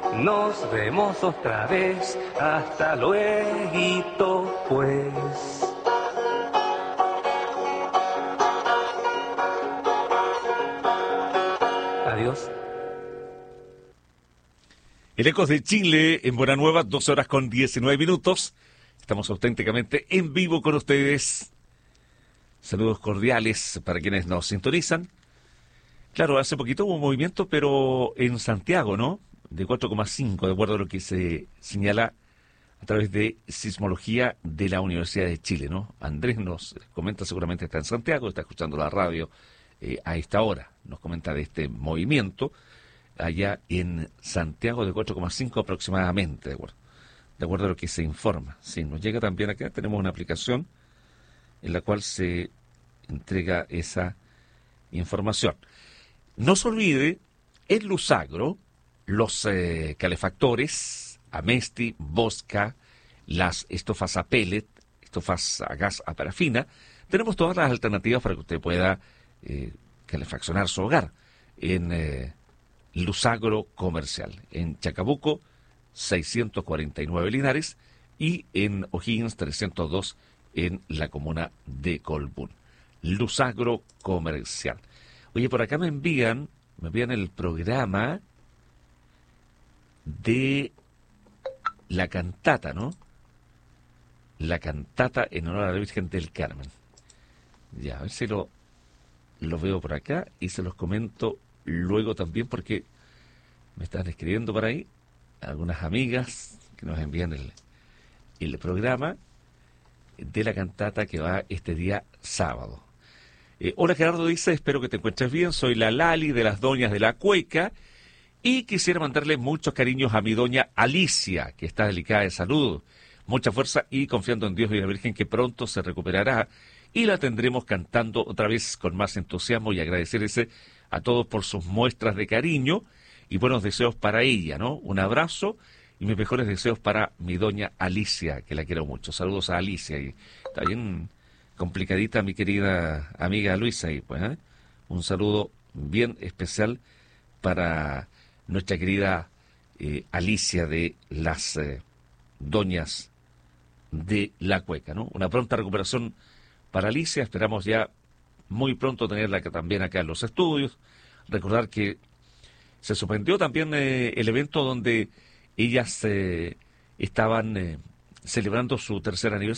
Nos vemos otra vez, hasta luego, pues. Adiós. El Ecos de Chile en Buena Nueva, 12 horas con 19 minutos. Estamos auténticamente en vivo con ustedes. Saludos cordiales para quienes nos sintonizan. Claro, hace poquito hubo un movimiento, pero en Santiago, ¿no? De 4,5, de acuerdo a lo que se señala a través de Sismología de la Universidad de Chile, ¿no? Andrés nos comenta, seguramente está en Santiago, está escuchando la radio a esta hora. Nos comenta de este movimiento allá en Santiago de 4,5 aproximadamente, de acuerdo a lo que se informa. Sí, nos llega también acá, tenemos una aplicación en la cual se entrega esa información. No se olvide, en Lusagro, los calefactores, Amesti, Bosca, las estufas a pellet, estufas a gas a parafina, tenemos todas las alternativas para que usted pueda calefaccionar su hogar en Lusagro Comercial, en Chacabuco 649 Linares y en O'Higgins 302 en la comuna de Colbún. Lusagro Comercial. Oye, por acá me envían el programa de la cantata, ¿no? La cantata en honor a la Virgen del Carmen. Ya, a ver si lo veo por acá y se los comento luego también porque me están escribiendo por ahí algunas amigas que nos envían el programa de la cantata que va este día sábado. Hola Gerardo, dice, espero que te encuentres bien, soy la Lali de las Doñas de la Cueca y quisiera mandarle muchos cariños a mi doña Alicia, que está delicada de salud, mucha fuerza y confiando en Dios y la Virgen que pronto se recuperará y la tendremos cantando otra vez con más entusiasmo y agradecerse a todos por sus muestras de cariño y buenos deseos para ella, ¿no? Un abrazo y mis mejores deseos para mi doña Alicia, que la quiero mucho. Saludos a Alicia y está bien complicadita mi querida amiga Luisa y pues, un saludo bien especial para nuestra querida Alicia de las Doñas de la Cueca, ¿no? Una pronta recuperación para Alicia, esperamos ya muy pronto tenerla también acá en los estudios. Recordar que se suspendió también el evento donde ellas estaban celebrando su tercer aniversario.